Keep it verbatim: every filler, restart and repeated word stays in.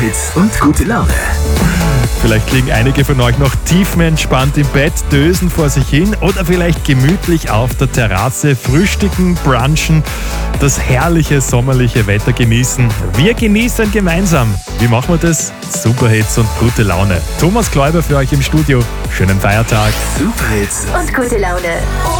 Superhits und gute Laune. Vielleicht liegen einige von euch noch tiefenentspannt im Bett, dösen vor sich hin oder vielleicht gemütlich auf der Terrasse, frühstücken, brunchen, das herrliche sommerliche Wetter genießen. Wir genießen gemeinsam. Wie machen wir das? Superhits und gute Laune. Thomas Kläuber für euch im Studio. Schönen Feiertag. Superhits und gute Laune.